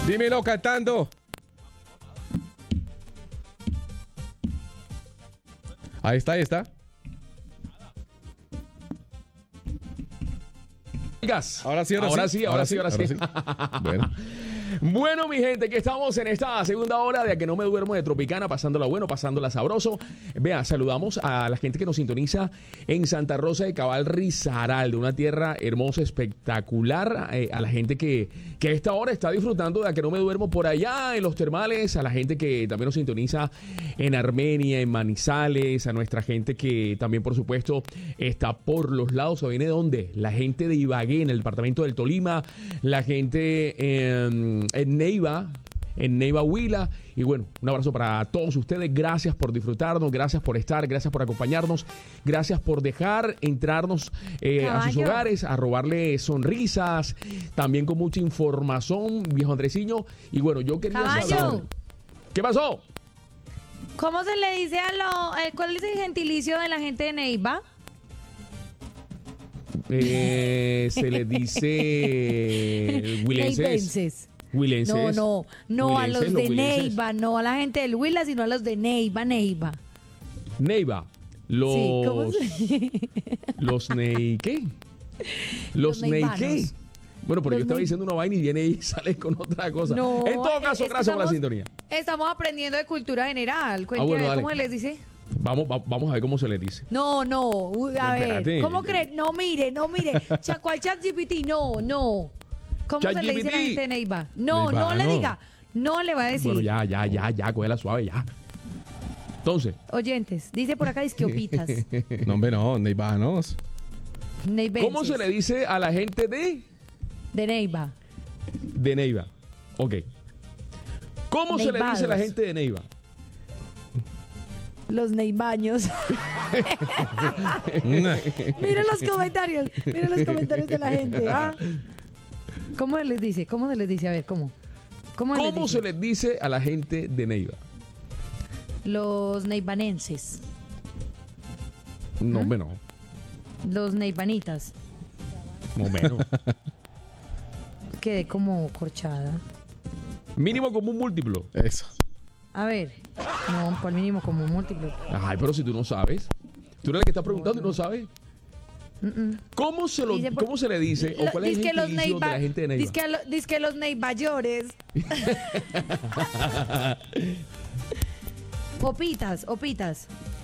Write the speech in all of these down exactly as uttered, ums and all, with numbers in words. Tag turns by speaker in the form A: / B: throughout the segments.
A: Dímelo cantando. Ahí está, ahí está.
B: Ahora sí, ahora,
A: ahora
B: sí.
A: sí, ahora sí, ahora sí. Ahora sí. Bueno.
B: Bueno, mi gente, que estamos en esta segunda hora de A Que No Me Duermo de Tropicana, pasándola bueno, pasándola sabroso. Vea, saludamos a la gente que nos sintoniza en Santa Rosa de Cabal, Risaralda, una tierra hermosa, espectacular. Eh, a la gente que, que a esta hora está disfrutando de A Que No Me Duermo por allá en los termales, a la gente que también nos sintoniza en Armenia, en Manizales, a nuestra gente que también, por supuesto, está por los lados. ¿O viene de dónde? La gente de Ibagué, en el departamento del Tolima, la gente en... en Neiva, en Neiva, Huila. Y bueno, un abrazo para todos ustedes. Gracias por disfrutarnos, gracias por estar, gracias por acompañarnos, gracias por dejar entrarnos eh, a sus hogares, a robarle sonrisas, también con mucha información, viejo Andresiño. Y bueno, yo quería
C: Caballo.
B: saber, ¿qué pasó?
C: ¿Cómo se le dice a lo... eh, ¿Cuál es el gentilicio de la gente de Neiva?
B: Eh, se le dice huilenses.
C: Neivenses.
B: Huilenses.
C: No, no, no a
B: Huilenses,
C: los de
B: huilenses.
C: Neiva, no a la gente del Huila, sino a los de Neiva, Neiva.
B: Neiva. Los...
C: Sí, ¿cómo se...
B: Los Ney... ¿Qué?
C: Los
B: Los Ney
C: neivanos.
B: ¿qué? Bueno, pero
C: Los
B: yo estaba
C: ney-
B: diciendo una vaina y viene y sale con otra cosa.
C: No,
B: en todo caso,
C: es que
B: gracias por la
C: estamos-
B: sintonía.
C: Estamos aprendiendo de cultura general. Cuéntame,
B: bueno, dale.
C: ¿cómo les dice?
B: Vamos, va- vamos a ver cómo se le dice.
C: No, no, uy, a
B: Espérate.
C: ver, ¿cómo crees? No, mire, no, mire, Cha- ¿cuál ChatGPT? No, no. ¿Cómo se le dice a la
B: ChatGPT.
C: gente de Neiva? No, no le
A: Neivano.
C: diga, no le va a decir.
B: Bueno, ya, ya, ya, ya, cógela suave, ya. Entonces,
C: Oyentes, dice por acá disquiopitas,
A: No, hombre, no, neivanos.
C: neivenses,
B: ¿cómo se le dice a la gente de,
C: de Neiva.
B: de Neiva? Ok. ¿Cómo se le dice a la
C: Neivados.
B: gente de Neiva?
C: Los neivaños.
A: Nah.
C: Miren los comentarios, miren los comentarios de la gente. ¿ah? ¿Cómo se les dice? ¿Cómo se les dice? A ver, ¿cómo? ¿Cómo, les
B: ¿Cómo
C: dice?
B: se les dice a la gente de Neiva?
C: Los neivanenses,
B: No, hombre, no.
C: los neivanitas.
B: No, menos.
C: Quedé como corchada.
B: Mínimo como un múltiplo.
A: Eso.
C: A ver, no, por mínimo como un múltiplo.
B: Ay, pero si tú no sabes. Tú eres la que está preguntando y no sabes. ¿Cómo se, lo,
C: Dice por-
B: ¿Cómo se le dice? ¿O
C: Lo-
B: cuál es el
C: dizque los
B: gentilicio de
C: neiva-
B: la gente de Neiva?
C: dizque lo- dizque los neibayores. Opitas, opitas.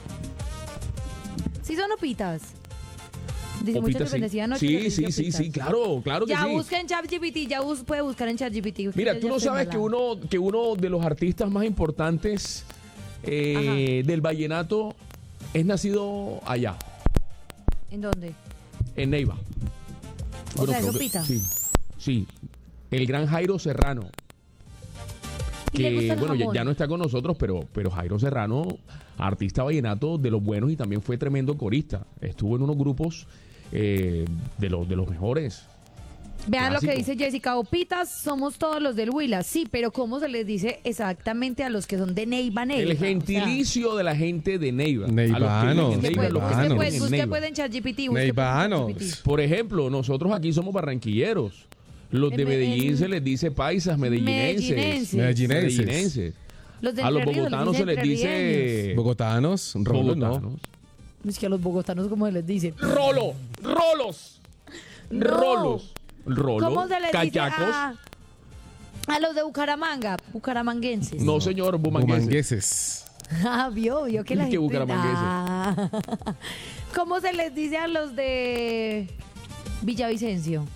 C: ¿Sí son opitas? Dice mucho
B: Opita,
C: que
B: sí.
C: decía anoche.
B: Sí,
C: que
B: sí,
C: decía
B: sí,
C: opitas.
B: sí, claro, claro que
C: Ya
B: sí.
C: busca en ChatGPT, ya bus- puede buscar en ChatGPT. Usted
B: Mira,
C: ya-
B: tú
C: ya
B: no
C: estoy
B: sabes que
C: embalada.
B: uno, que uno de los artistas más importantes eh, del vallenato es nacido allá,
C: ¿En dónde?
B: en Neiva.
C: O sea, ¿es
B: creo que-
C: Opita?
B: Sí, sí. El gran Jairo Serrano.
C: ¿Y le gusta
B: Que
C: el
B: bueno, ya,
C: jamón?
B: ya no está con nosotros, pero, pero Jairo Serrano, artista vallenato de los buenos y también fue tremendo corista. Estuvo en unos grupos eh, de, los, de los mejores.
C: Vean lo que
B: Clásico.
C: dice Jessica. Opitas somos todos los del Huila. Sí, pero ¿cómo se les dice exactamente a los que son de Neiva, Neiva?
B: El
C: O sea,
B: gentilicio de la gente de Neiva. A los que
A: Neivanos,
B: viven en
C: usted
B: Neiva,
C: puede,
B: los que
C: usted
B: viven
C: puede,
B: en
C: usted
B: Neiva.
C: puede en ChatGPT. usted puede en
A: Neivanos.
C: ChatGPT.
B: Por ejemplo, nosotros aquí somos barranquilleros. Los de
C: En-
B: Medellín
C: en-
B: se les dice paisas, medellinenses.
C: Medellinenses.
A: Medellinenses.
B: Medellinenses.
C: Los de
B: A los
C: Entre Ríos
B: bogotanos se les dice
A: Bogotanos, rolos, ¿no?
B: bogotanos.
C: Es que a los bogotanos, ¿cómo se les dice?
B: Rolo, rolos,
C: No.
B: rolos, rolos,
C: ¿Cómo se les
B: cachacos.
C: dice a, a los de Bucaramanga? Bucaramanguenses.
B: No, señor, bumangueses.
A: Bumangueses.
C: Ah, vio, vio que la
B: ¿Qué
C: gente...
B: bucaramangueses?
C: Ah. ¿Cómo se les dice a los de Villavicencio?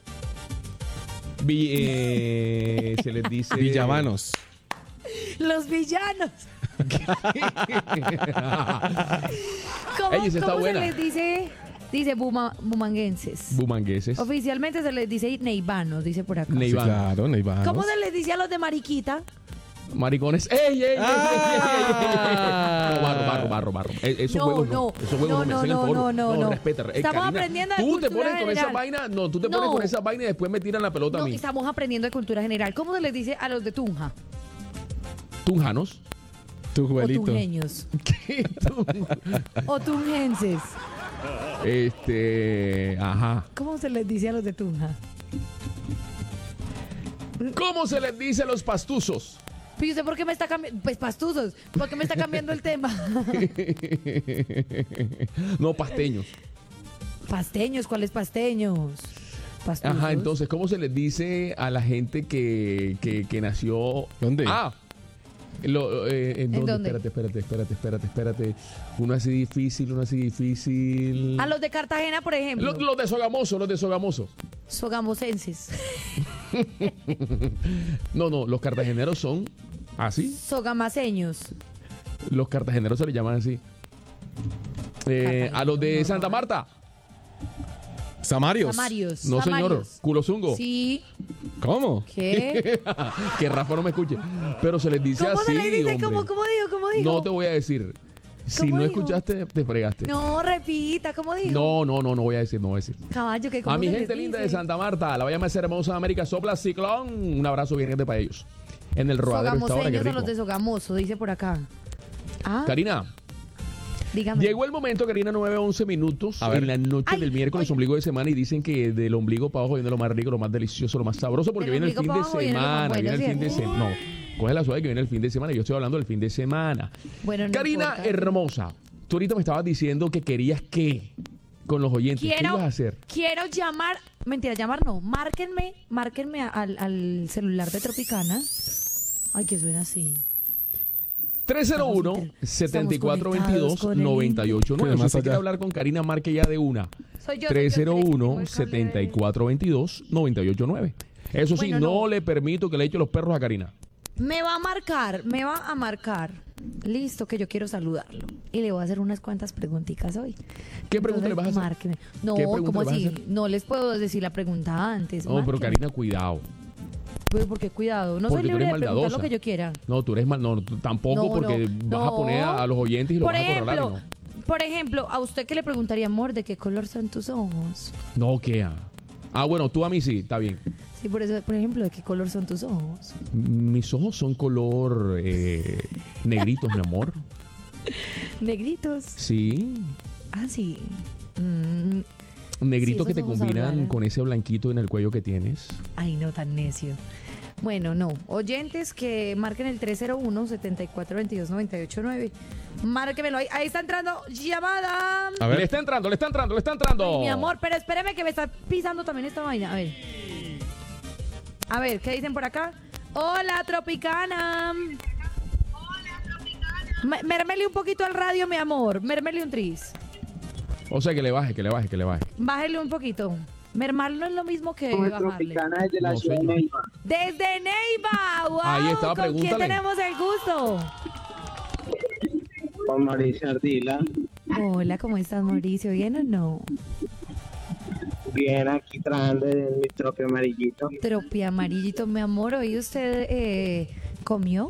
B: Vi- eh, se les dice
A: Villavanos.
C: Los villanos. ¿Cómo,
B: Ey, esa está
C: cómo se
B: buena.
C: les dice? Dice buma- bumanguenses.
B: Bumangueses.
C: Oficialmente se les dice neivanos, dice por acá.
A: Sí,
B: Neivanos.
A: claro, neivanos.
C: ¿Cómo se les dice a los de Mariquita?
B: Maricones. ¡Ey, ey, ey! ey, ey, ey, ey,
A: Ah.
B: ey! No, barro, barro, barro, barro. Eh, Esos
C: No,
B: juegos
C: no.
B: no. Esos juegos
C: No,
B: no, me
C: no,
B: hacen el
C: no,
B: foro.
C: no, no, no.
B: respeta. Eh,
C: Estamos
B: Karina,
C: aprendiendo de
B: Tú te
C: cultura
B: pones con esa
C: general.
B: vaina. No, tú te
C: No.
B: pones con esa vaina y después me tiran la pelota a
C: No,
B: mí.
C: estamos aprendiendo de cultura general. ¿Cómo se les dice a los de Tunja?
B: Tunjanos.
A: Tu
C: O
A: juelito.
C: tunjeños.
B: ¿Qué?
C: O tunjenses.
B: Este. Ajá.
C: ¿Cómo se les dice a los de Tunja?
B: ¿Cómo se les dice a los pastuzos?
C: Pero ¿y usted por qué me está cambiando? Pues pastuzos, ¿por qué me está cambiando el tema?
B: No, pasteños.
C: Pasteños, ¿cuáles pasteños? Pastuzos.
B: Ajá, entonces, ¿cómo se les dice a la gente que, que, que nació?
A: ¿Dónde?
B: Ah, lo, eh, ¿en,
C: ¿En
B: dónde?
C: dónde?
B: Espérate, espérate, espérate, espérate, espérate. Uno así difícil, uno así difícil.
C: A los de Cartagena, por ejemplo.
B: Los, los de Sogamoso, los de Sogamoso.
C: Sogamosenses.
B: No, no, los cartageneros son así.
C: Sogamaseños.
B: Los cartageneros se les llaman así. Eh, a los de Santa Marta.
A: Samarios.
C: Samarios.
B: No, señor.
C: Samarios.
B: Culozungo.
C: Sí.
A: ¿Cómo?
C: ¿Qué?
B: Que Rafa no me escuche. Pero se les dice
C: ¿Cómo
B: así,
C: se le dice?
B: hombre.
C: ¿Cómo, ¿Cómo dijo? ¿Cómo dijo?
B: No te voy a decir. Si
C: ¿Cómo
B: no
C: dijo?
B: escuchaste, te fregaste.
C: No, repita, ¿cómo dijo?
B: No, no, no, no voy a decir, no voy a decir.
C: Caballo, que cómo
B: A mi
C: se
B: gente
C: les
B: linda
C: dice?
B: de Santa Marta, la vaya más hermosa de América, sopla ciclón. Un abrazo bien grande para ellos. En el rodadero esta hora, qué
C: Sogamoseños son los
B: rico.
C: de Sogamoso, dice por acá. Ah,
B: Karina,
C: dígame.
B: llegó el momento, Karina, nueve once minutos
A: A ver.
B: en la noche
C: Ay,
B: del miércoles,
C: oye.
B: ombligo de semana, y dicen que del ombligo para abajo viene lo más rico, lo más delicioso, lo más sabroso, porque
C: Del
B: viene el
C: ombligo
B: fin
C: pa'
B: de
C: abajo viene lo más
B: semana,
C: bueno,
B: viene el fin de
C: ¿cierto?
B: semana. No, coge la suave que viene el fin de semana, yo estoy hablando del fin de semana.
C: Bueno, no
B: Karina,
C: importa.
B: hermosa, tú ahorita me estabas diciendo que querías qué con los oyentes. ¿Qué
C: Quiero,
B: ibas a hacer?
C: quiero llamar, mentira, llamar no, márquenme, márquenme al, al celular de Tropicana. Ay, que suena así.
B: tres cero uno,
C: Estamos
B: siete cuatro dos dos,
C: conectados con el
B: nueve ocho nueve.
A: ¿Qué
B: Si
A: más
B: usted quiere
A: allá?
B: hablar con Karina, marque ya de una.
C: Soy yo, soy yo,
B: tres cero
C: espere que tengo
B: uno,
C: el cable de-
B: siete cuatro dos dos, nueve ocho nueve. Eso sí,
C: Bueno,
B: no,
C: no.
B: le permito que le eche los perros a Karina.
C: Me va a marcar, me va a marcar. Listo, que yo quiero saludarlo. Y le voy a hacer unas cuantas preguntitas hoy.
B: ¿Qué pregunta le vas a hacer?
C: Márqueme. No,
B: ¿Qué pregunta
C: ¿cómo
B: le vas a
C: así?
B: hacer?
C: No les puedo decir la pregunta antes.
B: No, pero
C: márqueme.
B: Karina, cuidado.
C: Pero porque cuidado, no
B: Porque
C: soy
B: tú
C: libre
B: eres
C: de preguntar
B: maldadosa.
C: lo que yo quiera.
B: No, tú eres mal, no, tú tampoco,
C: No,
B: porque
C: no,
B: vas a poner a, a los oyentes y los
C: por
B: vas a
C: ejemplo,
B: controlar.
C: por ejemplo, a usted que le preguntaría, amor, ¿de qué color son tus ojos?
B: No, no ¿qué? Ah, bueno, tú a mí sí, está bien.
C: Sí, por eso, por ejemplo, ¿de qué color son tus ojos?
B: Mis ojos son color eh, negritos, mi amor.
C: Negritos.
B: Sí.
C: Ah, sí. Mm,
B: Negritos
C: Sí,
B: que te
C: esos ojos
B: combinan
C: hablaran.
B: con ese blanquito en el cuello que tienes.
C: ay, no, tan necio. Bueno, no. Oyentes que marquen el tres cero uno, siete cuatro dos dos, nueve ocho nueve. Márquemelo ahí. Ahí está entrando llamada.
A: A
B: Le
A: ver.
B: está entrando, le está entrando, le está entrando.
C: Ay, mi amor, pero espéreme que me está pisando también esta vaina. A ver. A ver, ¿qué dicen por acá? Hola, Tropicana. Hola, Tropicana. Mermele un poquito al radio, mi amor. Mermele un tris.
B: O sea, que le baje, que le baje, que le baje.
C: Bájele un poquito. Mermar no es lo mismo que
D: Como es
C: bajarle.
D: Tropicana desde la
B: No,
D: ciudad de
B: señor.
D: Neiva.
C: Desde Neiva. Wow,
B: Ahí está,
C: ¿con quién
B: pregúntale.
C: tenemos el gusto?
D: Con Mauricio Ardila.
C: Hola, ¿cómo estás, Mauricio? ¿Bien o no?
D: Bien, aquí trabajando en mi trope amarillito.
C: Tropi amarillito, mi amor. ¿Hoy usted eh, comió?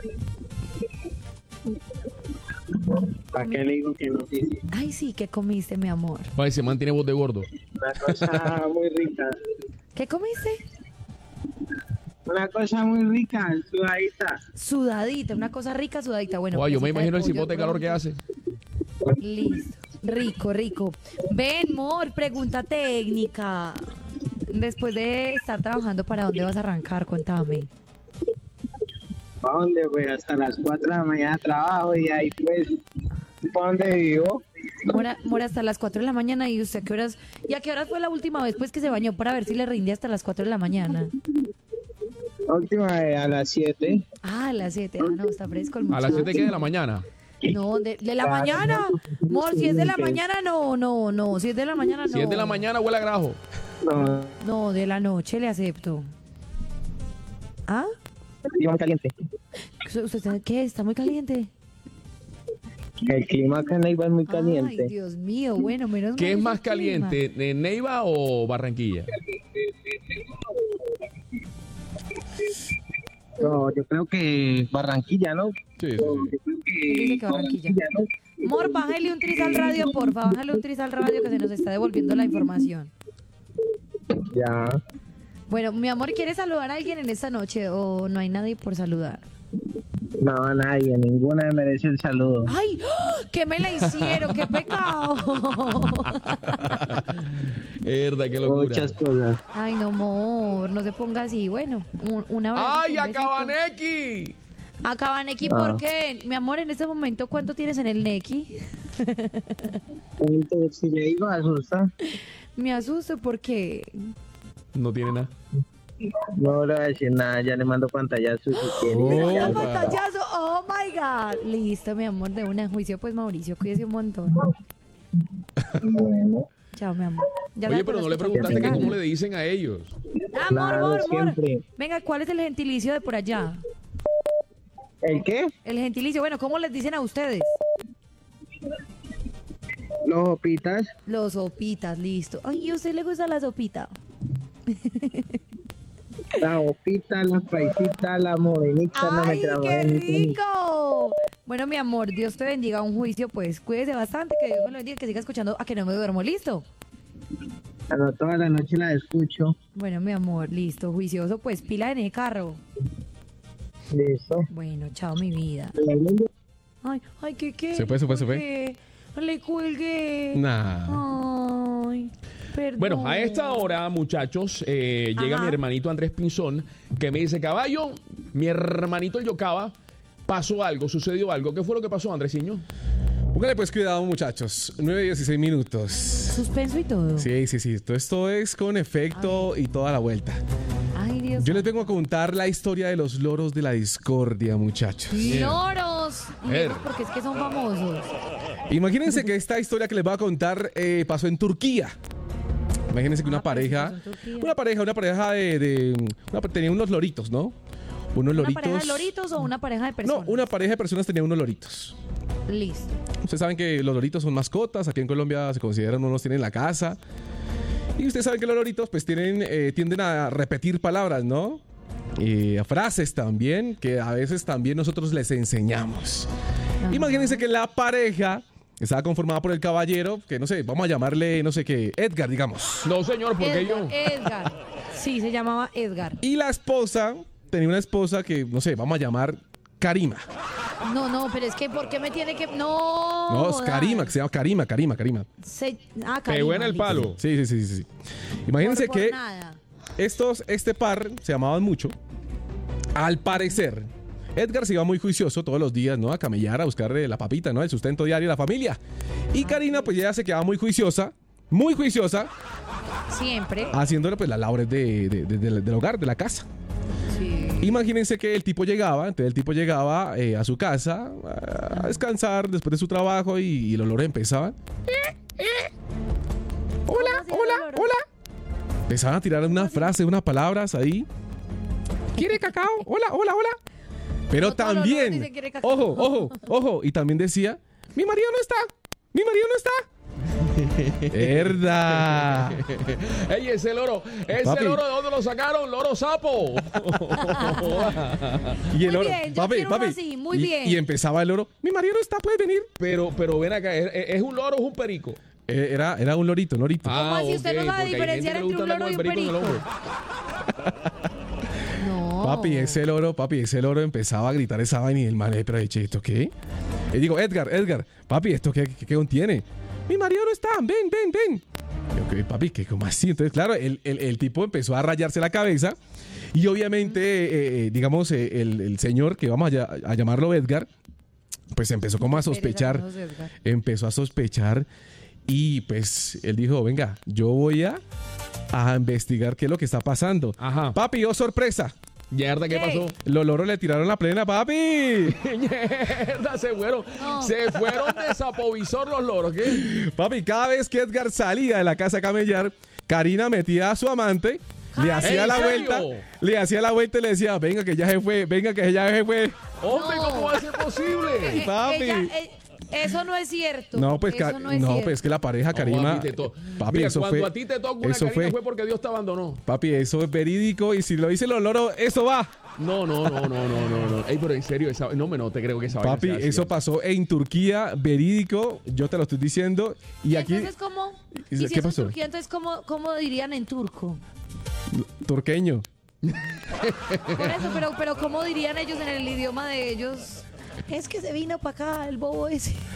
D: ¿Para qué le digo que no? Sí, sí.
C: Ay, sí, ¿qué comiste, mi amor?
B: Ay, se mantiene voz de gordo.
D: Una cosa muy rica.
C: ¿Qué comiste?
D: Una cosa muy rica, sudadita.
C: Sudadita, una cosa rica, sudadita. Bueno,
B: Oye, yo me
C: presita
B: imagino el
C: pollo
B: cipote de calor que hace.
C: Listo. Rico, rico. Ven, Mor, pregunta técnica. Después de estar trabajando, ¿para dónde vas a arrancar? Cuéntame.
D: ¿Para dónde? Pues hasta las cuatro de la mañana trabajo y ahí pues, ¿para dónde vivo?
C: Mora, mora hasta las cuatro de la mañana. ¿Y usted a qué horas? ¿Y a qué horas fue la última vez pues que se bañó para ver si le rinde hasta las cuatro de la mañana?
D: La última vez a las siete.
C: Ah, a las siete. Ah, no, está fresco el
B: A las
C: muchacho.
B: siete de la mañana.
C: No, de, de la mañana. Mor, si es de la mañana, no, no, no. Si es de la mañana, no.
B: Si es de la mañana, huele a grajo.
D: No,
C: No, de la noche le acepto. ¿Ah?
D: clima muy caliente.
C: ¿Usted sabe qué? ¿Está muy caliente?
D: El clima acá en Neiva es muy caliente.
C: Ay, Dios mío, bueno, menos
B: ¿Qué
C: mal
B: es
C: ese
B: más
C: clima.
B: caliente, Neiva o Barranquilla?
D: No, yo creo que Barranquilla, ¿no?
A: Sí, sí, sí.
D: Yo creo
C: Él dice que Barranquilla.
D: ¿no?
C: Mor, bájale un tris al radio, porfa. Bájale un tris al radio que se nos está devolviendo la información.
D: Ya.
C: Bueno, mi amor, ¿quieres saludar a alguien en esta noche o no hay nadie por saludar?
D: No, nadie, ninguna merece el saludo.
C: ¡Ay! ¡Oh! ¿Qué me la hicieron? ¡Qué pecado!
B: Verdad, qué locura.
D: Muchas cosas.
C: Ay, no, amor, no se ponga así. Bueno, un, un abrazo.
B: ¡Ay,
C: un besito.
B: Acabaneki!
C: Acaban Neki,
D: Ah.
C: ¿por qué? Mi amor, en este momento, ¿cuánto tienes en el Neki?
D: Entonces, si ya iba a asustar,
C: Me asusto porque...
B: No tiene nada.
D: no le voy a decir nada, ya le mando pantallazo si quiere.
A: Oh.
D: Ya.
C: ¡Un pantallazo! ¡Oh, my God! Listo, mi amor, de una juicio. Pues, Mauricio, cuídese un montón.
D: Bueno,
C: Chao, mi amor. Ya
B: Oye,
C: la
B: pero no le
C: conozco
B: preguntaste que
C: perfectamente.
B: cómo le dicen a ellos.
C: Amor,
D: Claro,
C: amor, amor.
D: siempre.
C: Venga, ¿cuál es el gentilicio de por allá?
D: ¿el qué?
C: El gentilicio, bueno, ¿cómo les dicen a ustedes?
D: Los opitas.
C: Los sopitas, listo. Ay, ¿y a usted le gusta la sopita?
D: La opita, la paisita, la morenita, no me
C: ¡Ay,
D: trabajo
C: qué
D: en-
C: rico! Bueno, mi amor, Dios te bendiga. Un juicio, pues cuídese bastante, que Dios me lo bendiga, que siga escuchando a que no me duermo. ¿Listo?
D: Pero toda la noche la escucho.
C: Bueno, mi amor, listo. Juicioso, pues pila en el carro.
D: Listo.
C: Bueno, chao, mi vida. Ay, ay, ¿qué qué?
A: Se fue, se fue, se
C: ¿Por
A: fue.
C: qué? Le cuelgué.
A: Nah.
C: Ay, perdón.
B: Bueno, a esta hora, muchachos, eh, llega
C: Ajá.
B: mi hermanito Andrés Pinzón, que me dice, caballo, mi hermanito el Yocaba, pasó algo, sucedió algo. ¿Qué fue lo que pasó, Andresiño?
A: Póngale pues cuidado, muchachos. nueve y dieciséis minutos.
C: Suspenso y todo.
A: Sí, sí, sí. Todo esto es con efecto y toda la vuelta.
C: Ay, Dios.
A: Yo les vengo a contar la historia de los loros de la discordia, muchachos.
C: Loros. Y
B: Ver.
C: esos porque es que son famosos.
A: Imagínense que esta historia que les voy a contar eh, pasó en Turquía. Imagínense que una
C: Ah, pero sí
A: pareja,
C: pasó en Turquía.
A: una pareja, una pareja de, de una- tenía unos loritos, ¿no? Unos
C: ¿Una
A: loritos.
C: pareja de loritos o una pareja de
A: No,
C: personas?
A: una pareja de personas tenía unos loritos.
C: Listo.
A: Ustedes saben que los loritos son mascotas, aquí en Colombia se consideran, uno los tiene en la casa. Y ustedes saben que los loritos pues tienen, eh, tienden a repetir palabras, ¿no? Y a frases también, que a veces también nosotros les enseñamos.
C: Ajá.
A: Imagínense que la pareja estaba conformada por el caballero, que no sé, vamos a llamarle, no sé qué, Edgar, digamos.
B: No, señor, porque
C: Edgar,
B: yo...
C: Edgar. Sí, se llamaba Edgar.
A: Y la esposa, tenía una esposa que, no sé, vamos a llamar Karima.
C: No, no, pero es que ¿por qué me tiene que...? No.
A: No, es
C: jodas.
A: Karima, que se llama Karima, Karima, Karima.
C: Se... Ah,
B: Pegó en
C: Karima,
B: el
C: listo.
B: palo.
A: Sí, sí, sí, sí. sí. Imagínense
C: Por- por
A: que
C: nada.
A: estos, este par se amaban mucho. Al parecer, Edgar se iba muy juicioso todos los días, ¿no? A camellar, a buscarle la papita, ¿no? El sustento diario de la familia. Y Karina, pues ella se quedaba muy juiciosa, muy juiciosa,
C: Siempre.
A: haciéndole pues las labores de, de- de- de- del hogar, de la casa.
C: Sí.
A: Imagínense que el tipo llegaba, entonces el tipo llegaba eh, a su casa a descansar después de su trabajo y, y los loros empezaban. Hola,
C: hacían
A: hola,
C: los loros?
A: hola. Empezaban a tirar unas frases, unas palabras ahí. ¿Quiere cacao? Hola, hola, hola. Pero
C: No todos los loros
A: también,
C: dicen quiere cacao.
A: ojo, ojo, ojo. Y también decía, mi marido no está, mi marido no está. Verdad.
B: ¡Ey, ese loro! ¡Ese
A: Papi.
B: loro de dónde lo sacaron! ¡Loro sapo!
A: Y el
C: Muy
A: oro,
C: bien, yo quiero uno así, muy
A: y-
C: bien.
A: Y empezaba el oro, mi marido no está, puedes venir.
B: pero, pero ven acá, ¿es, es un loro o es un perico?
A: Eh, Era, era un lorito, un lorito.
C: ¿Cómo así? ¿Usted no sabe
B: porque hay
C: diferenciar
B: gente que le
C: entre un
B: gusta andar
C: loro y
B: con
C: un
B: el perico en el
C: perico?
B: hombro.
C: No.
A: Papi, ese loro, papi, ese loro empezaba a gritar esa vaina y el man, eh, pero eche, ¿esto qué? Y digo, Edgar, Edgar, papi, ¿esto qué, qué, qué contiene? Mi marido no está, ven, ven, ven. Yo, ¿qué, papi, qué, cómo así? Entonces, claro, el, el, el tipo empezó a rayarse la cabeza y obviamente, eh, eh, digamos, eh, el, el señor, que vamos a, ll- a llamarlo Edgar, pues empezó como a sospechar,
C: Pereza, Edgar.
A: empezó a sospechar y pues él dijo, venga, yo voy a, a investigar qué es lo que está pasando.
B: Ajá.
A: Papi, oh sorpresa.
B: Mierda, ¿qué
C: ¿Qué?
B: pasó?
A: Los loros le tiraron la plena, papi.
B: Mierda, se fueron.
C: No.
B: Se fueron de sapovisor los loros, ¿qué?
A: Papi, cada vez que Edgar salía de la casa a camellar, Karina metía a su amante, le hacía
B: ¿En
A: la
B: serio?
A: vuelta, le hacía la vuelta y le decía, venga que ya se fue, venga que ya se fue.
B: Hombre,
C: No.
B: ¿cómo va a ser posible?
C: Eh,
A: papi.
C: ella- eh, eso no es cierto.
A: No, pues, Ca-
C: eso no es
A: no,
C: cierto.
A: pues que la pareja
B: No,
A: Karina,
B: a ti te to-
A: papi,
B: Mira,
A: eso
B: cuando
A: fue,
B: a ti te toca una
A: eso
B: Karina
A: fue,
B: fue porque Dios te abandonó.
A: papi, eso es verídico y si lo dicen los loros, eso va.
B: No, no, no, no, no, no, no. Ey, pero en serio, esa, no me no te creo que esa vaina
A: Papi,
B: sea
A: eso
B: cierta.
A: pasó en Turquía, verídico, yo te lo estoy diciendo y aquí
C: Entonces, ¿cómo?
A: ¿Qué
C: ¿Y si eso es
A: pasó?
C: Turquía, entonces, ¿cómo, cómo dirían en turco?
A: turqueño.
C: Por eso, pero, pero ¿cómo dirían ellos en el idioma de ellos? Es que se vino para acá el bobo ese.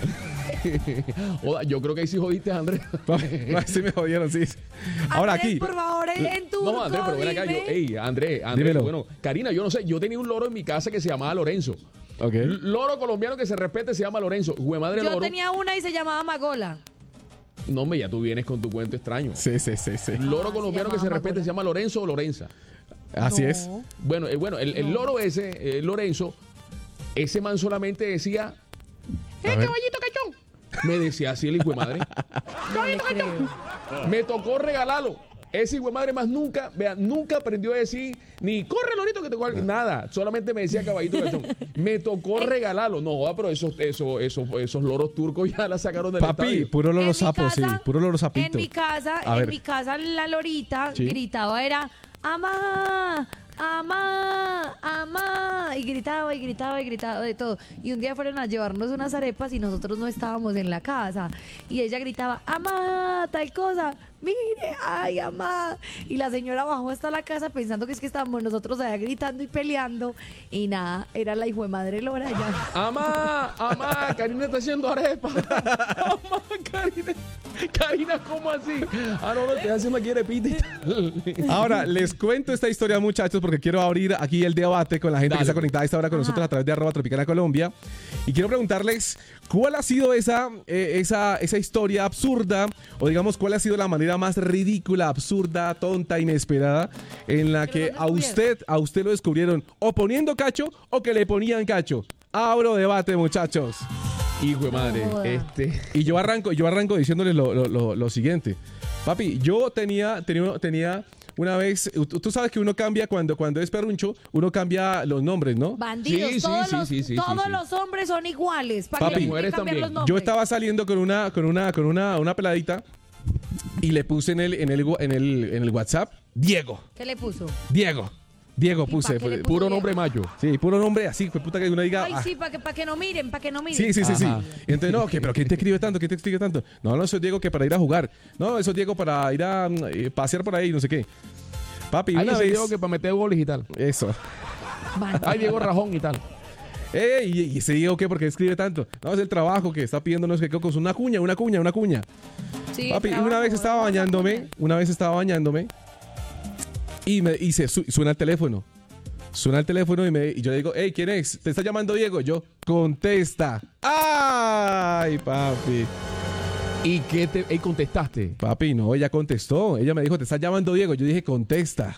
B: Joda, yo creo que ahí sí jodiste, Andrés.
A: Sí me jodieron, sí. Ahora
C: Andrés,
A: aquí.
C: por favor, en turco,
B: No, Andrés, pero ven acá. Yo,
C: dime.
B: ey, Andrés, Andrés,
A: Dímelo.
B: bueno, Karina, yo no sé, yo tenía un loro en mi casa que se llamaba Lorenzo.
A: Ok.
B: L- Loro colombiano que se respete se llama Lorenzo. Güey, madre
C: Yo
B: loro.
C: tenía una y se llamaba Magola.
B: No, hombre, ya tú vienes con tu cuento extraño.
A: Sí, sí, sí, sí.
B: Loro
C: Ah,
B: colombiano
C: se
B: que se
C: llamaba
B: respete
C: Magola.
B: se llama Lorenzo o Lorenza.
A: Así
C: No.
A: es.
B: Bueno, eh, bueno el, el
C: No.
B: loro ese, eh, Lorenzo, ese man solamente decía,
A: A
B: ¡eh,
A: ver.
B: caballito cachón! Me decía así el hijo de madre.
C: No le creo.
B: Me tocó regalarlo. Ese hijo de madre más nunca, vea, nunca aprendió a decir ni corre, lorito, que te cual-". Nada. Solamente me decía caballito cachón. Me tocó regalarlo. No, joda, pero esos, esos, esos, esos loros turcos ya la sacaron del
A: Papi,
B: estadio.
A: puro
C: En
A: loro
C: mi
A: sapo, sí.
C: casa-
A: Puro loro sapito.
C: En mi casa,
A: A
C: en
A: ver.
C: mi casa la lorita
A: Sí.
C: gritaba era amá, amá, amá y gritaba y gritaba y gritaba de todo. Y un día fueron a llevarnos unas arepas y nosotros no estábamos en la casa y ella gritaba amá, tal cosa. Mire, ay, amá. Y la señora bajó hasta la casa pensando que es que estábamos nosotros allá gritando y peleando. Y nada, era la hijo de madre Lora ya.
B: Amá, amá, Karina está haciendo arepa. Amá, Karina. Karina, ¿cómo así? Ah, no, no, estoy haciendo aquí arepita y tal.
A: Ahora, les cuento esta historia, muchachos, porque quiero abrir aquí el debate con la gente
B: Dale.
A: que está conectada a esta hora con
C: Ajá.
A: nosotros a través de arroba Tropicana Colombia. Y quiero preguntarles cuál ha sido esa, eh, esa, esa historia absurda, o digamos, cuál ha sido la manera más ridícula, absurda, tonta, inesperada, en la
C: Que
A: que
C: lo
A: a
C: descubrieron.
A: usted, a usted lo descubrieron o poniendo cacho o que le ponían cacho. Abro debate, muchachos.
B: Hijo de madre,
C: No joda.
B: este.
A: Y yo arranco, yo arranco diciéndoles lo, lo- lo- lo siguiente. Papi, yo tenía, tenía, tenía una vez, tú tú sabes que uno cambia cuando, cuando es perruncho, uno cambia los nombres, ¿no?
C: Bandidos,
B: Sí, sí,
C: todos,
B: sí,
C: los,
B: sí, sí,
C: todos
B: sí, sí.
C: los hombres son iguales. ¿Para
A: Papi.
C: qué le
A: Las
C: tienen que
B: mujeres
C: cambiar
B: también.
C: los nombres?
A: Yo estaba saliendo con una, con una, con una, una peladita y le puse en el, en el, en el, en el WhatsApp Diego,
C: ¿Qué le puso?
A: Diego, Diego
C: ¿Y
A: puse.
C: pa' qué le
A: fue-
C: puso?
B: Puro nombre macho.
A: Sí, puro nombre así, pues puta que uno diga.
C: Ay,
A: ah,
C: sí, para que, pa' que no miren, para que no miren.
A: Sí, sí, sí, sí.
B: Ajá.
A: Y entonces, no, que, pero ¿quién te escribe tanto? ¿Quién te escribe tanto? No, no, eso es Diego que para ir a jugar. No, eso es Diego para ir a mm, eh, pasear por ahí, no sé qué. Papi,
B: Ay,
A: una
B: ese
A: vez.
B: Diego que para meter goles y tal.
A: Eso.
C: Bandido.
B: Ay, Diego Rajón y tal.
A: Ey, ¿y y ese Diego qué? ¿Por qué escribe tanto? No, es el trabajo que está pidiendo, no sé qué, con una cuña, una cuña, una cuña.
C: Sí,
A: Papi,
C: trabajo,
A: una vez estaba
C: vamos a
A: bañándome,
C: poner.
A: una vez estaba bañándome y me y se su- suena el teléfono. Suena el teléfono y, me, y yo le digo, hey, ¿quién es? ¿Te está llamando Diego? Yo, contesta. ¡Ay, papi!
B: ¿Y qué te ey, contestaste?
A: Papi, no, ella contestó. Ella me dijo, te está llamando Diego. Yo dije, contesta.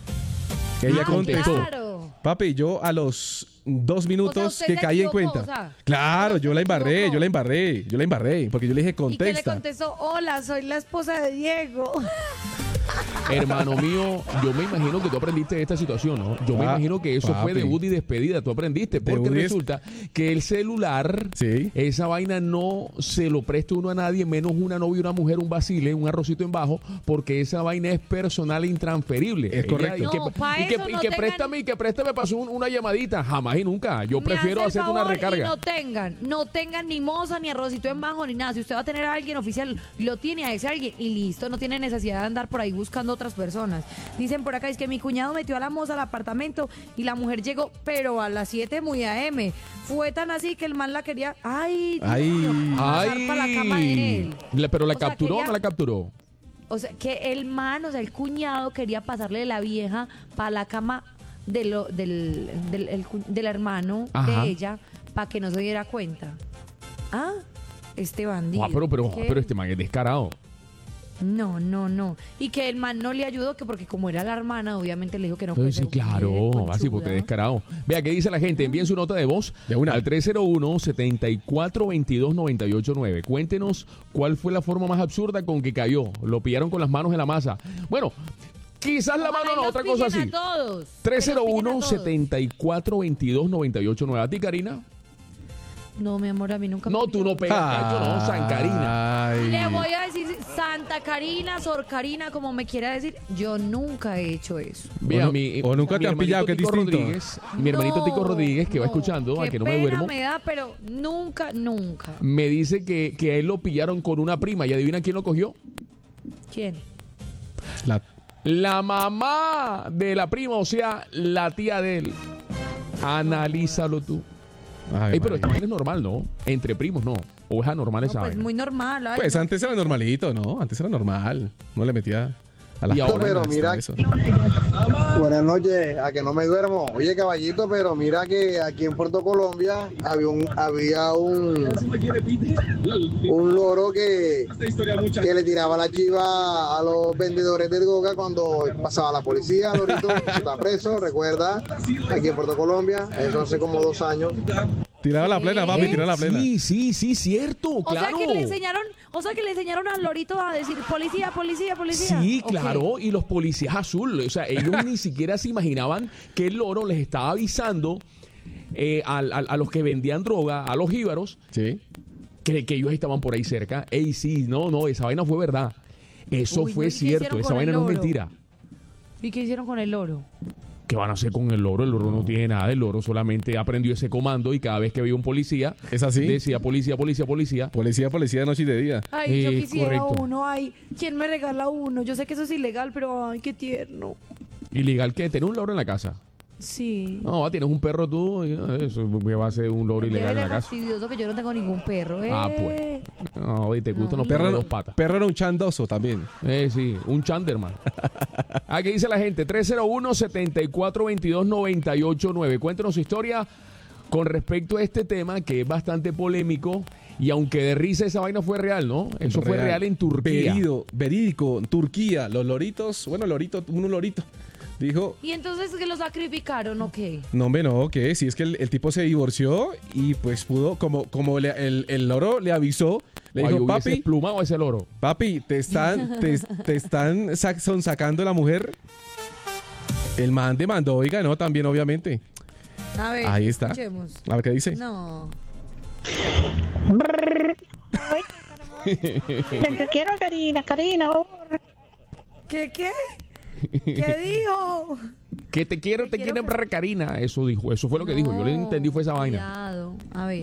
A: Ella
C: Ah,
A: contestó.
C: claro.
A: Papi, yo a los dos minutos
C: usted
A: que
C: se
A: caí en
C: equivocó,
A: cuenta.
C: o sea,
A: claro,
C: usted
A: yo la
C: se
A: embarré,
C: equivocó.
A: yo la embarré, yo la embarré. Porque yo le dije,
C: Y que le
A: contesta.
C: contestó, hola, soy la esposa de Diego.
B: Hermano mío, yo me imagino que tú aprendiste de esta situación, ¿no? Yo me
A: Pa-
B: imagino que eso fue
A: papi.
B: debut y despedida. Tú aprendiste. Porque
A: Debut y des-
B: resulta que el celular,
A: Sí.
B: esa vaina no se lo presta uno a nadie, menos una novia, una mujer, un vacile, un arrocito en bajo, porque esa vaina es personal e intransferible.
A: Es correcto.
B: y que,
C: No, pa'
B: y que,
C: eso
B: y
C: no
B: que
C: tengan-
B: préstame, y que préstame pasó un- una llamadita. Jamás y nunca. Yo
C: Me
B: prefiero
C: hace el
B: hacerte una
C: favor
B: recarga.
C: Y no tengan, no tengan ni moza, ni arrocito en bajo, ni nada. Si usted va a tener a alguien oficial, lo tiene a ese alguien y listo. No tiene necesidad de andar por ahí buscando otras personas. Dicen por acá, es que mi cuñado metió a la moza al apartamento y la mujer llegó, pero a las siete muy A M. Fue tan así que el man la quería, ay, Dios
A: Ay.
C: mío, pasar
B: Ay,
C: para la cama de él.
B: La- pero la
C: O sea,
B: capturó o
C: quería-
B: no la capturó.
C: O sea, que el man, o sea, el cuñado quería pasarle la vieja para la cama de lo, del, del, el cu- del hermano
B: Ajá.
C: de ella para que no se diera cuenta. Ah, este bandido.
B: Ah, pero, pero,
C: ¿Qué?
B: pero este man es descarado.
C: No, no, no. Y que el man no le ayudó, que porque como era la hermana, obviamente le dijo que no.
B: Ay,
C: pues,
B: sí,
C: pero
B: claro,
C: mire,
B: así porque
C: conchuda.
B: descarado. Vea, ¿qué dice la gente? Envíen su nota de voz
A: De una.
B: al tres cero uno, setenta y cuatro veintidós, noventa y ocho nueve. Cuéntenos cuál fue la forma más absurda con que cayó. Lo pillaron con las manos en la masa. Bueno, quizás la
C: Ojalá
B: mano
C: y
B: no,
C: los
B: otra cosa
C: pillen
B: así.
C: a todos.
B: tres cero
C: Que los pillen
B: uno,
C: a todos.
B: setenta y cuatro veintidós, noventa y ocho nueve. ¿A ti, Karina?
C: No, mi amor, a mí nunca me
B: No, tú no pegas cacho, no, San Karina.
A: Ay.
C: Le voy a decir Santa Karina, Sor Karina, como me quiera decir, yo nunca he hecho eso.
B: Vea,
A: O no-
B: mi,
A: o nunca
B: mi
A: te han
B: hermanito
A: pillado, que es
B: Tico
A: distinto.
B: Rodríguez, mi hermanito
C: No,
B: Tico Rodríguez, que va
C: no,
B: escuchando, a
C: qué
B: que no me
C: pena
B: duermo,
C: me da, pero nunca, nunca.
B: me dice que, que a él lo pillaron con una prima. ¿Y adivina quién lo cogió?
C: ¿Quién?
A: La-
B: La mamá de la prima, o sea, la tía de él. Analízalo tú.
A: Ay,
B: Ey, pero esta
A: María.
B: vaina es normal, ¿no? Entre primos, no. O es anormal
C: No,
B: esa
C: pues
B: vaina.
C: muy normal. ay,
A: Pues
C: no.
A: antes era normalito, ¿no? Antes era normal. No le metía a la
B: Y ahora,
E: pero mira-
A: eso.
E: Buenas noches, a que no me duermo. Oye, caballito, pero mira que aquí en Puerto Colombia había un, había un, un loro que, que le tiraba la chiva a los vendedores de droga cuando pasaba la policía. Lorito está preso, recuerda, aquí en Puerto Colombia, eso hace como dos años.
A: Tiraba la plena, papi, tiraba la plena.
B: Sí, sí, sí, cierto,
C: O
B: claro.
C: sea que le enseñaron, o sea que le enseñaron al lorito a decir policía, policía, policía.
B: Sí,
C: Ok.
B: claro, y los policías azules, o sea, ellos ni siquiera se imaginaban que el loro les estaba avisando eh, al- al- a, los que vendían droga, a los jíbaros,
A: Sí.
B: que, que ellos estaban por ahí cerca. Ey, sí, no, no, esa vaina fue verdad. Eso
C: Uy, no,
B: fue
C: ¿y qué
B: cierto,
C: hicieron
B: esa
C: con
B: vaina
C: el
B: no es
C: loro?
B: mentira.
C: ¿Y qué hicieron con el loro?
B: ¿Qué van a hacer con el loro? El loro no tiene nada, el loro solamente aprendió ese comando y cada vez que veía un policía,
A: ¿Es así?
B: decía policía, policía, policía.
A: Policía, policía de noche y de día.
C: Ay, yo
B: Eh,
C: quisiera
B: correcto.
C: uno. Ay, ¿quién me regala uno? Yo sé que eso es ilegal, pero ay, qué tierno.
B: ¿Ilegal qué? ¿Tener un loro en la casa?
C: Sí.
B: No, tienes un perro tú, y, ah, eso ¿qué va a ser un loro ilegal en
C: Debe
B: la casa?
C: fastidioso que yo no tengo ningún perro, ¿eh?
B: Ah, pues. No, y te gustan los
C: No.
B: perros de
A: Perro,
B: dos patas.
A: perro era un chandoso también.
B: Eh, sí, un Chanderman. Ah, ¿qué dice la gente? tres cero uno, siete cuatro dos dos, nueve ocho nueve. Cuéntenos su historia con respecto a este tema que es bastante polémico. Y aunque de risa esa vaina fue real, ¿no? Eso fue real en Turquía.
A: Verido, verídico, Turquía. Los loritos, bueno, lorito, un lorito. Dijo,
C: ¿Y entonces que lo sacrificaron o qué?
A: no, hombre, no, que si es que el, el tipo se divorció y pues pudo, como, como le- el, el loro le avisó, le
B: Ay,
A: dijo,
B: hubiese
A: papi,
B: plumado ese loro.
A: papi, te están, te, te están sac- son sacando la mujer. El man demandó, oiga, no, también obviamente.
C: A ver,
A: Ahí está.
C: escuchemos.
A: A ver qué dice.
C: No.
F: Yo quiero a Karina, Karina, oh.
C: ¿Qué qué? ¿Qué dijo?
B: Que te quiero, te,
C: Te quiero
B: quiero,
C: que-
B: ver, Karina. Eso dijo, eso fue lo que dijo. Yo le
C: No,
B: entendí fue esa vaina.
C: cuidado. A ver.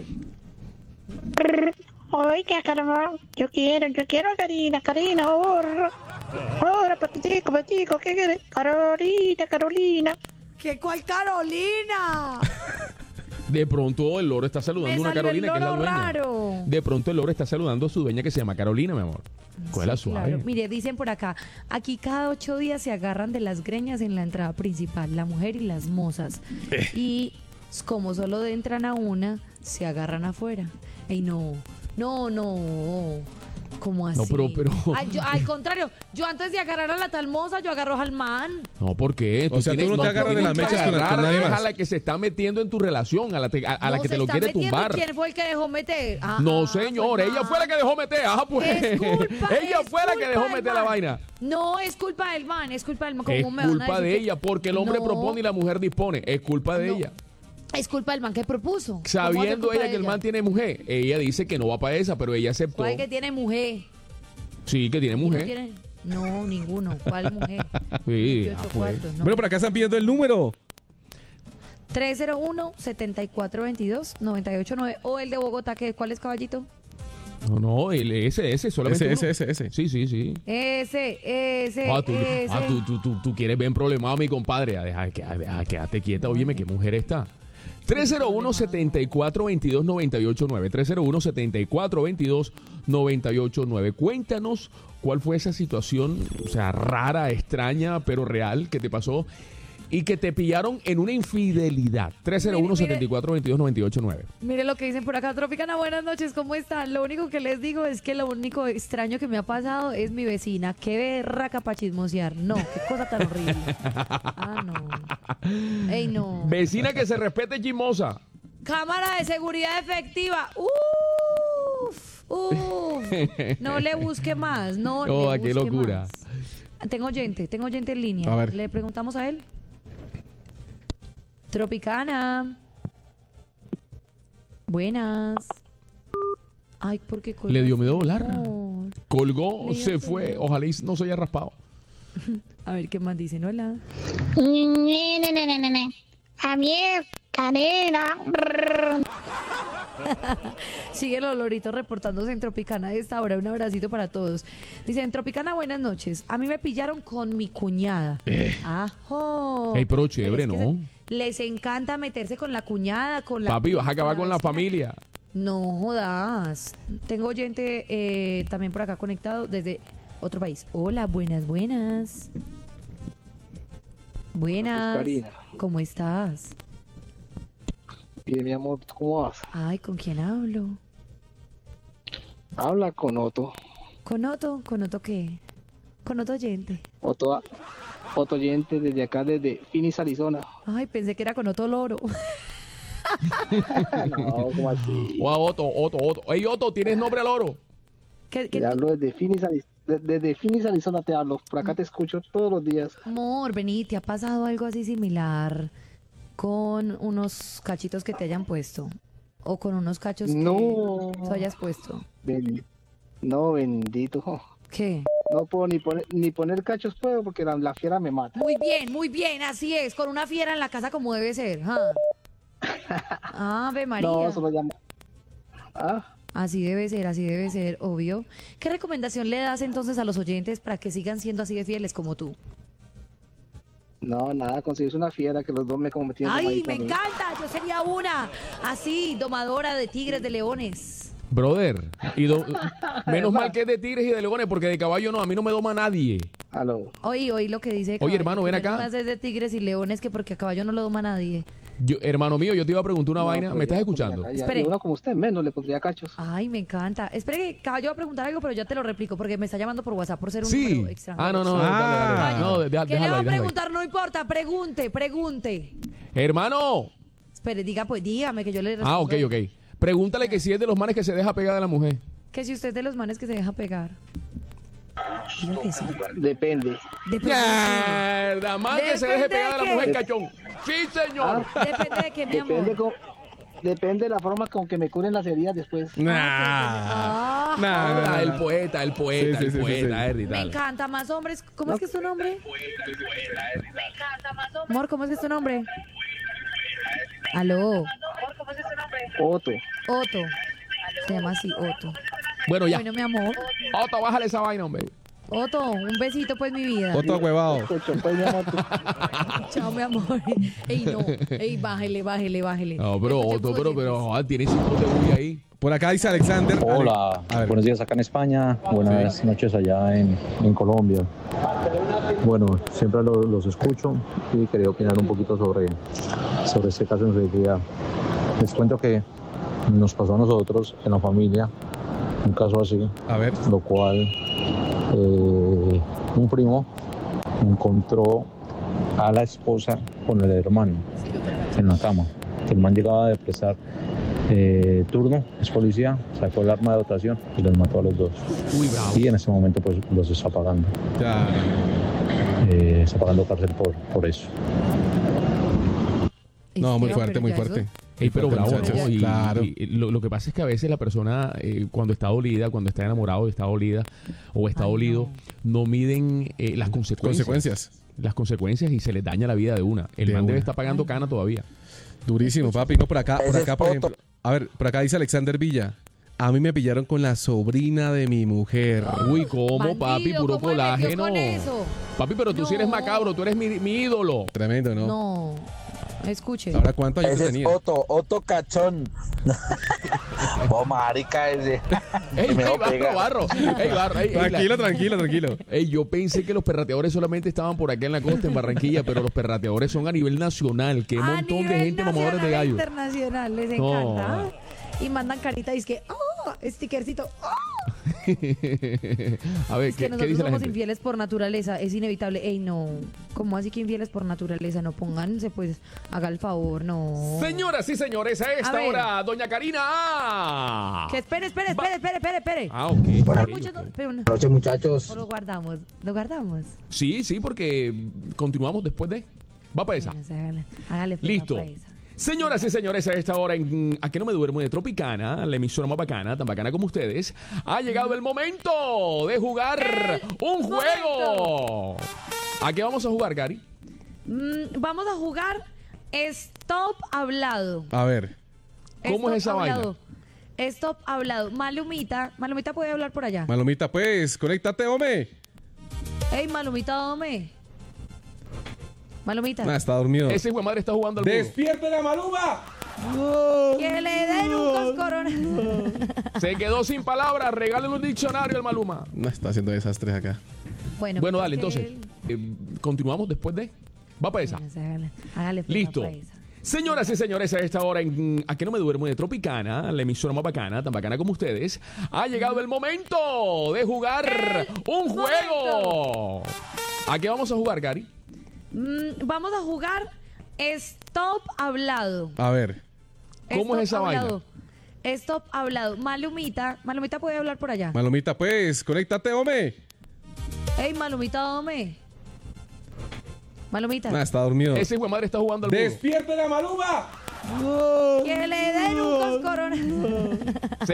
F: Oiga, caramba, yo quiero, yo quiero a Karina, Karina, ahora. Ahora, patico, patico, ¿qué quieres? Carolina, Carolina.
C: ¿Qué cuál Carolina?
B: De pronto el loro está saludando
C: Me
B: a una
C: salió el
B: Carolina que es la
C: loro
B: dueña.
C: raro.
B: De pronto el loro está saludando a su dueña que se llama Carolina, mi amor. ¿Cuál es la
C: Sí,
B: suave?
C: claro. Mire, dicen por acá, aquí cada ocho días se agarran de las greñas en la entrada principal, la mujer y las mozas.
B: Eh.
C: Y como solo entran a una, se agarran afuera. Ey, no, no, no. ¿Cómo así?
B: No, pero- pero-
C: Ay, yo- al contrario, yo antes de agarrar a la tal moza, yo agarro al man.
B: No, ¿por qué?
A: O sea, tú no te agarras de las
B: tienes que
A: mechas con- con
B: agarrar
A: nadie más.
B: a la que se está metiendo en tu relación, a la, te- a, a la
C: No,
B: que te
C: se
B: lo
C: está
B: quiere
C: metiendo,
B: tumbar.
C: ¿quién fue el que dejó meter? Ah,
B: No,
C: ah,
B: señor,
C: el
B: ella
C: man.
B: fue la que dejó meter. Ah, pues.
C: Es culpa,
B: ella
C: es
B: fue la que
C: culpa
B: dejó
C: del
B: meter la
C: man.
B: vaina.
C: No, es culpa del man, es culpa del man. ¿Cómo
B: Es
C: me van a
B: culpa
C: decir
B: de
C: que-
B: ella, porque el hombre
C: No,
B: propone y la mujer dispone. Es culpa de
C: No.
B: ella.
C: Es culpa del man que propuso. ¿Cómo hace
B: Sabiendo
C: culpa
B: ella
C: de
B: que el man tiene mujer, ella dice que no va para esa, pero ella aceptó.
C: ¿Cuál que tiene mujer?
B: Sí, que tiene
C: ¿Y no
B: mujer.
C: tiene? No, ninguno. ¿Cuál mujer?
B: Sí,
C: veintiocho
B: ah, pues.
C: cuartos, no.
A: Bueno, por acá están pidiendo el número.
C: tres cero uno, siete cuatro dos dos, nueve ocho nueve o el de Bogotá, que ¿cuál es, caballito?
B: No, no, el, ese, ese, solamente.
A: Ese,
B: uno.
A: ese, ese, ese.
B: Sí, sí, sí.
C: Ese, ese,
B: Ah, tú,
C: ese.
B: ah, tú, tú, tú, tú quieres ver problemado, mi compadre. Ah, Deja, que- deja, quédate quieta. Óyeme, ¿qué mujer está? tres cero uno, siete cuatro dos dos, nueve ocho nueve. tres cero uno, siete cuatro dos dos, nueve ocho nueve. Cuéntanos cuál fue esa situación, o sea, rara, extraña, pero real, que te pasó y que te pillaron en una infidelidad. tres cero uno,
C: Mire, mire.
B: siete cuatro dos dos, nueve ocho nueve.
C: Mire lo que dicen por acá, Tropicana, buenas noches, ¿cómo están? Lo único que les digo es que lo único extraño que me ha pasado es mi vecina. Qué berraca para chismosear. No, qué cosa tan horrible. Ah, no. Ey, no.
B: Vecina que se respete, chismosa.
C: Cámara de seguridad efectiva. Uf, uf. No le busque más, no
B: Oh,
C: le
B: qué
C: busque
B: locura.
C: más. Tengo oyente, tengo oyente en línea.
A: A ver.
C: Le preguntamos a él. Tropicana. Buenas. Ay, ¿por qué colgó?
B: Le dio miedo volar.
C: No.
B: Colgó,
C: Le dio
B: se fue.
C: miedo.
B: Ojalá y no se haya raspado.
C: A ver qué más dicen. Hola.
F: Ne, ne, ne, ne, ne, ne. A mí, Karina. brr.
C: Sigue los loritos reportándose en Tropicana de esta hora. Un abracito para todos. Dicen, Tropicana, buenas noches. A mí me pillaron con mi cuñada. Ajo.
B: Ey, pero chévere,
C: es que
B: ¿no?
C: les encanta meterse con la cuñada, con la...
B: Papi, vas a acabar con la
C: vecina.
B: familia.
C: No jodas. Tengo oyente eh, también por acá conectado desde otro país. Hola, buenas, buenas. Buenas.
G: Karina.
C: ¿Cómo estás?
G: Bien, mi amor, ¿cómo vas?
C: Ay, ¿con quién hablo?
G: Habla con Otto.
C: ¿Con Otto? ¿Con Otto qué? ¿Con Otto oyente?
G: Otto, Otto oyente desde acá, desde Phoenix, Arizona.
C: Ay, pensé que era con Otto Loro.
G: No, ¿cómo así?
B: Wow, Otto, Otto, Otto. Ey, Otto, ¿tienes nombre al oro?
C: ¿Qué, qué-
G: Te hablo desde Phoenix, Ariz- de- desde Phoenix, Arizona te hablo. Por acá te escucho todos los días.
C: Amor, vení, ¿te ha pasado algo así similar con unos cachitos que te hayan puesto? ¿O con unos cachos
G: No.
C: que tú hayas puesto?
G: Ben- no, bendito.
C: ¿Qué?
G: No puedo ni poner, ni poner cachos puedo porque la, la fiera me mata.
C: Muy bien, muy bien, así es, con una fiera en la casa como debe ser. ¿Ah? Ave María.
G: No, solo llama. Ah,
C: Así debe ser, así debe ser, obvio. ¿Qué recomendación le das entonces a los oyentes para que sigan siendo así de fieles como tú?
G: no, nada, conseguirse una fiera que los dos me como me tienen
C: ¡Ay,
G: domadito
C: me
G: a mí.
C: encanta! Yo sería una, así, domadora de tigres, de leones.
B: Brother. Y do- menos mal que es de tigres y de leones, porque de caballo no, a mí no me doma nadie.
G: Aló.
C: Oí, oí lo que dice.
B: Oye,
C: caballo,
B: hermano,
C: que
B: ven
C: no
B: acá.
C: más es de tigres y leones que porque a caballo no lo doma nadie.
B: Yo, hermano mío, yo te iba a preguntar una
G: No,
B: vaina.
G: pero
B: ¿Me estás
G: ya,
B: escuchando?
G: ya, ya,
C: Espere.
G: y uno como usted menos le pondría cachos.
C: Ay, me encanta. Espere que caballo va a preguntar algo, pero ya te lo replico porque me está llamando por WhatsApp por ser un
B: Sí.
C: número extranjero.
B: Ah, no, no.
A: Ah.
B: dale, dale, dale.
C: Caballo,
B: No, deja-
C: ¿qué le
B: déjalo
C: va a
B: ahí, déjalo ahí.
C: preguntar? No importa, pregunte, pregunte.
B: Hermano.
C: Espere, diga, pues dígame que yo le respondo.
B: Ah, ok, ok. Pregúntale que si es de los manes que se deja pegar de la mujer.
C: Que si usted es de los manes que se deja pegar. Diga que sí.
G: Depende.
C: Depende de
B: Mierda, man que se deje
C: Depende
B: pegar de
C: de
B: la
C: qué.
B: mujer cachón. Sí, señor.
C: qué. Depende de qué, mi amor.
G: Depende, con- depende de la forma con que me curen las heridas después.
A: Nah.
C: Ah,
A: Nah, nah,
B: Ah,
A: nah,
B: el
A: nah.
B: poeta, el poeta,
A: Sí, sí,
B: el
A: sí, sí,
B: poeta,
A: sí.
B: Erdi,
C: me
B: dale.
C: encanta más hombres. ¿Cómo es que es tu nombre? Amor, ¿cómo es que es tu nombre? Aló,
G: Otto.
C: Otto. Se llama así, Otto.
B: Bueno, ya.
C: Bueno, mi amor.
B: Otto, bájale esa vaina, hombre.
C: Otto, un besito, pues, mi vida.
A: Otto huevado.
G: Escucho, pues, mi amor, tú-
C: Chao, mi amor. Ey, no. Ey, bájele, bájele, bájele.
B: No, pero
C: Escuche,
B: Otto, pero,
C: escuche.
B: pero, ah, tiene cinco de bulla ahí.
A: Por acá dice Alexander.
H: Hola,
A: A ver.
H: buenos días acá en España, buenas noches allá en, en Colombia. Bueno, siempre lo- los escucho y quería opinar un poquito sobre, sobre este caso en realidad. Les cuento que nos pasó a nosotros en la familia un caso así,
A: A ver.
H: lo cual eh, un primo encontró a la esposa con el hermano en la cama. El man llegaba de prestar eh, turno, es policía, sacó el arma de dotación y los mató a los dos.
B: Uy, bravo.
H: Y en este momento pues los está pagando,
A: Ya.
H: eh, está pagando cárcel por, por eso.
A: No, muy
C: Pero-
A: fuerte,
C: pero
A: muy
C: ya
A: fuerte.
C: eso-
B: Ey, pero
A: Fuerte,
B: bravo,
A: muchachos.
B: ¿no? Y,
A: Claro.
B: y- y lo, lo que pasa es que a veces la persona, eh, cuando está dolida, cuando está enamorado, está dolida o está
C: Ay,
B: dolido, no, miden eh, las consecuencias.
A: Consecuencias.
B: Las consecuencias y se les daña la vida de una. El
A: De
B: man debe
A: una.
B: estar pagando cana todavía.
A: Durísimo, papi. No, por acá, por
E: Ese
A: acá,
E: es
A: por
E: Otto.
A: ejemplo. A ver, por acá dice Alexander Villa. A mí me pillaron con la sobrina de mi mujer.
B: Uy, ¿cómo,
C: Bandido,
B: papi? Puro
C: ¿cómo le metió
B: colágeno.
C: con eso?
B: Papi, pero tú sí eres
C: No.
B: macabro, tú eres mi, mi ídolo.
A: Tremendo, ¿no?
C: No. Escuche.
A: ¿Ahora cuántos años
E: Ese es
A: tenía?
E: Otto, Otto Cachón. Oh, marica, ese.
B: Ey,
E: Me
B: ey,
E: voy a pegar.
B: barro, barro. Ey, barro. Ey, ey, la-
A: Tranquilo, tranquilo, tranquilo.
B: Ey, yo pensé que los perrateadores solamente estaban por acá en la costa, en Barranquilla, pero los perrateadores son a nivel nacional. Qué
C: A
B: montón de
C: nivel
B: gente mamadores de
C: nacional e
B: gallo.
C: internacional, les
B: No.
C: encanta. Y mandan carita y es que, oh, stickercito, oh.
B: A ver,
C: Es que
B: ¿qué, ¿qué
C: nosotros
B: dice la
C: somos
B: gente?
C: infieles por naturaleza, es inevitable. Ey, no. ¿Cómo así que infieles por naturaleza? No pónganse, pues, haga el favor, no.
B: Señoras y señores, a esta
C: ver.
B: hora, doña Karina.
C: Que espere, espere, espere, espere, espere, espere.
B: Ah, ok.
C: Hay
B: ok,
C: muchos-
B: ok.
C: pero no-
E: Noche, muchachos.
C: o lo guardamos, lo guardamos.
B: Sí, sí, porque continuamos después de... Va para esa.
C: Bueno, o sea, hágale, hágale, pues,
B: Listo.
C: va pa' esa.
B: Señoras y señores, a esta hora en A que no me duermo de Tropicana, la emisora más bacana, tan bacana como ustedes, ha llegado el momento de jugar un juego. ¿A qué vamos a jugar, Gary?
C: Mm, vamos a jugar Stop Hablado.
A: A ver.
B: ¿Cómo es esa
C: vaina? Stop Hablado. Malumita, Malumita puede hablar por allá.
A: Malomita, pues, conéctate, hombre.
C: Ey, Malumita, dame. Malumita.
A: Ah, está dormido.
B: Ese hijo de madre está jugando al mudo.
A: ¡Despierte la Maluma!
C: Que le den un coscorón.
B: Se quedó sin palabras. Regalen un diccionario al Maluma.
A: No, está haciendo desastres acá.
C: Bueno,
B: Bueno,
C: pues
B: dale,
C: es que
B: entonces.
C: él-
B: eh, continuamos después de. Va para esa.
C: Bueno, sí, hágale, hágale, pues,
B: Listo.
C: va para esa.
B: Señoras y señores, a esta hora en A que no me duermo de Tropicana, la emisora más bacana, tan bacana como ustedes, ha llegado el momento de jugar un juego. ¿A qué vamos a jugar, Gary?
C: Mm, vamos a jugar Stop Hablado.
A: A ver.
B: ¿Cómo es esa
C: hablado. Stop Hablado. Malumita. Malumita puede hablar por allá.
A: Malumita, pues, conéctate, hombre.
C: Ey, Malumita, dame. Malumita.
A: Ah, está dormido.
B: Ese hijo de madre está jugando al mudo.
A: ¡Despierte la Maluma!
C: Que le den un coscorón.
B: Se